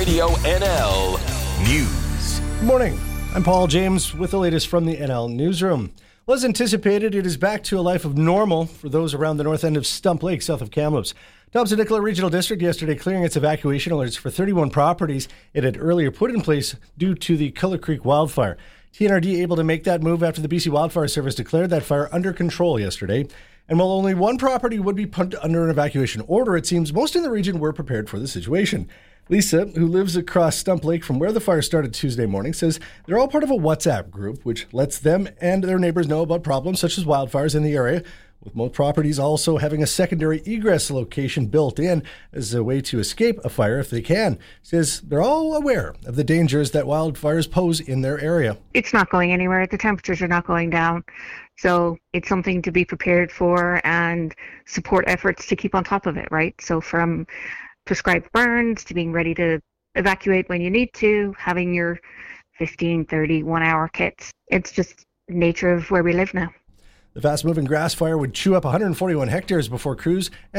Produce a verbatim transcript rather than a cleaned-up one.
Radio N L News. Good morning. I'm Paul James with the latest from the N L Newsroom. Well, as anticipated, it is back to a life of normal for those around the north end of Stump Lake, south of Kamloops. Thompson-Nicola Regional District yesterday clearing its evacuation alerts for thirty-one properties it had earlier put in place due to the Culler Creek wildfire. T N R D able to make that move after the B C Wildfire Service declared that fire under control yesterday. And while only one property would be put under an evacuation order, it seems most in the region were prepared for the situation. Lisa, who lives across Stump Lake from where the fire started Tuesday morning, says they're all part of a WhatsApp group, which lets them and their neighbors know about problems such as wildfires in the area, with most properties also having a secondary egress location built in as a way to escape a fire if they can. Says they're all aware of the dangers that wildfires pose in their area. It's not going anywhere. The temperatures are not going down. So it's something to be prepared for and support efforts to keep on top of it, right? So from prescribed burns to being ready to evacuate when you need to, having your fifteen, thirty, one-hour kits. It's just nature of where we live now. The fast-moving grass fire would chew up one hundred forty-one hectares before crews